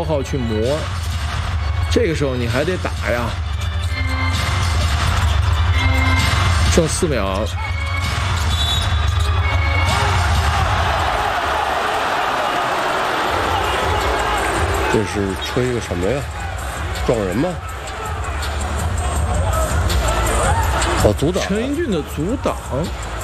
消耗去磨，这个时候你还得打呀。剩4秒。 这是吹个什么呀？撞人吗？哦，阻挡。 陈英俊的阻挡。